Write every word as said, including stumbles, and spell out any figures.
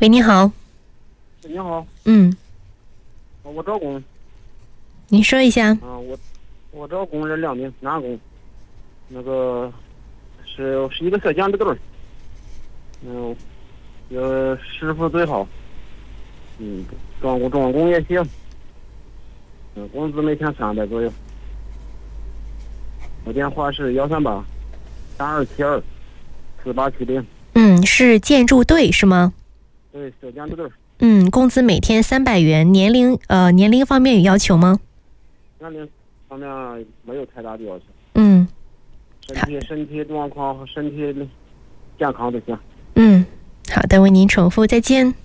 喂，你好。 你好。 嗯， 我找工。 你说一下。 啊，我我找工人两名男工，那个是是一个小匠的队儿。嗯，有师傅最好。嗯，装工装工也行。嗯，工资每天三百左右。我电话是幺三八三二七二四八七零。 嗯，是建筑队是吗？ 对，小匠的队儿。 嗯，工资每天三百元，年龄呃年龄方面有要求吗？ 年龄方面没有太大的要求。 嗯， 身体身体状况和身体健康就行。 嗯，好的，为您重复，再见。